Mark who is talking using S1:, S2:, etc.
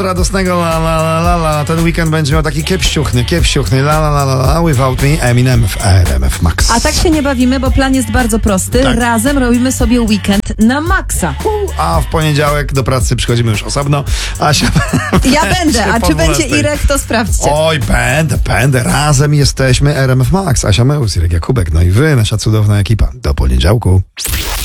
S1: radosnego la la la la la. Ten weekend będzie miał taki kiepściuchny la la la la la without me Eminem w RMF Max.
S2: A tak się nie bawimy, bo plan jest bardzo prosty.
S1: Tak.
S2: Razem robimy sobie weekend na maksa.
S1: A w poniedziałek do pracy przychodzimy już osobno. Asia
S2: Ja będę, a
S1: po
S2: czy będzie
S1: 12.
S2: Irek, to sprawdźcie.
S1: Oj, będę. Razem jesteśmy RMF Max. Asia Meus, Irek Jakubek, no i wy, nasza cudowna ekipa. Do poniedziałku.